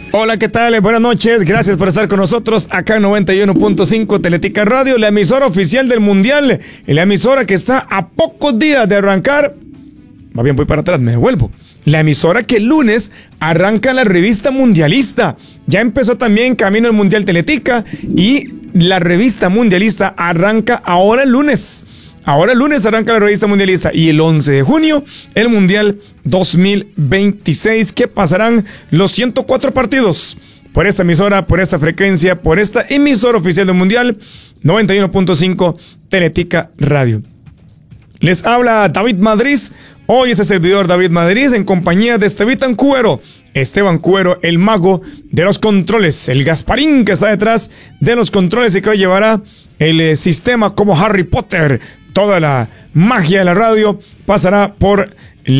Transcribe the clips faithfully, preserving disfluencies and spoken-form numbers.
Hola, ¿qué tal? Buenas noches, gracias por estar con nosotros acá en noventa y uno punto cinco Teletica Radio, la emisora oficial del Mundial, la emisora que está a pocos días de arrancar. Más bien voy para atrás, me devuelvo. La emisora que el lunes arranca la revista mundialista. Ya empezó también Camino al Mundial Teletica y la revista mundialista arranca ahora el lunes. Ahora el lunes arranca la revista mundialista y el once de junio el Mundial dos mil veintiséis, que pasarán los ciento cuatro partidos por esta emisora, por esta frecuencia, por esta emisora oficial del Mundial, noventa y uno punto cinco Teletica Radio. Les habla David Madrid. Hoy es el servidor David Madrid en compañía de Esteban Cuero. Esteban Cuero, el mago de los controles, el Gasparín que está detrás de los controles y que hoy llevará el eh, sistema como Harry Potter. Toda la magia de la radio pasará por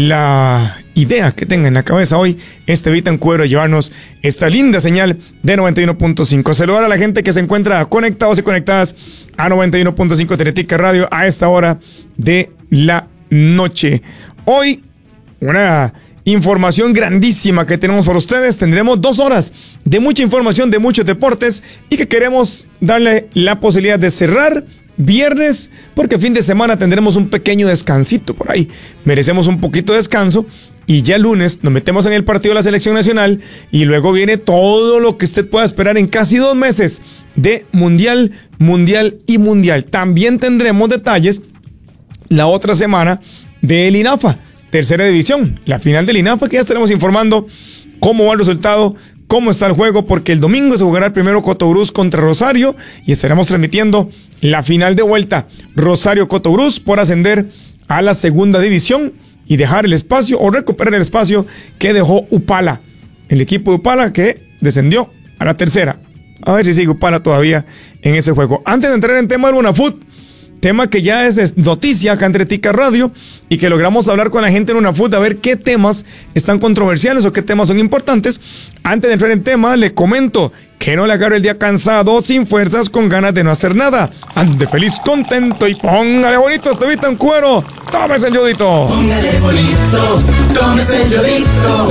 la idea que tenga en la cabeza hoy Esteban Cuero de llevarnos esta linda señal de noventa y uno punto cinco. Saludar a la gente que se encuentra conectados y conectadas a noventa y uno punto cinco Teletica Radio a esta hora de la noche. Hoy, una información grandísima que tenemos para ustedes. Tendremos dos horas de mucha información, de muchos deportes y que queremos darle la posibilidad de cerrar viernes, porque fin de semana tendremos un pequeño descansito por ahí. Merecemos un poquito de descanso y ya el lunes nos metemos en el partido de la selección nacional y luego viene todo lo que usted pueda esperar en casi dos meses de mundial, mundial y mundial. También tendremos detalles la otra semana del INAFA, tercera división, la final del INAFA, que ya estaremos informando cómo va el resultado, cómo está el juego, porque el domingo se jugará el primero Cotobruz contra Rosario y estaremos transmitiendo la final de vuelta, Rosario Cotobruz, por ascender a la segunda división y dejar el espacio o recuperar el espacio que dejó Upala, el equipo de Upala que descendió a la tercera. A ver si sigue Upala todavía en ese juego. Antes de entrar en tema del Unafoot, tema que ya es noticia acá en Teletica Radio y que logramos hablar con la gente en Unafoot a ver qué temas están controversiales o qué temas son importantes. Antes de entrar en tema, le comento que no le agarre el día cansado, sin fuerzas, con ganas de no hacer nada. Ande feliz, contento y póngale bonito Esteban Cuero. Tómese el yodito. Póngale bonito, tómese el yodito.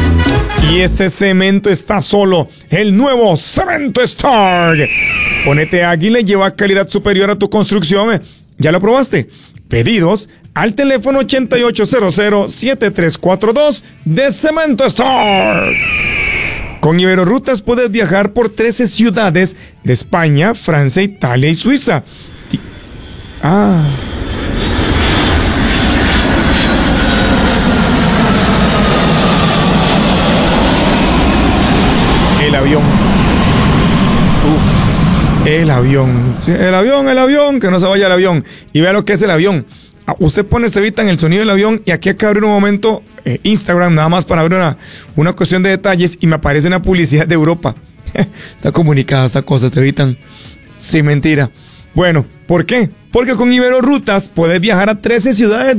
Y este cemento está solo, el nuevo Cemento Star. Ponete Águila y lleva calidad superior a tu construcción. ¿Ya lo probaste? Pedidos al teléfono ochenta y ocho cero cero siete tres cuatro dos de Cemento Star. Con Iberorutas puedes viajar por trece ciudades de España, Francia, Italia y Suiza. Ah... El avión. Uf, el avión. Sí, el avión, el avión, que no se vaya el avión. Y vea lo que es el avión. Usted pone Esteban en el sonido del avión y aquí acá abrir un momento eh, Instagram, nada más para abrir una, una cuestión de detalles y me aparece una publicidad de Europa. Está comunicada esta cosa, Esteban. Sin mentira. Bueno, ¿por qué? Porque con Iberorutas puedes viajar a trece ciudades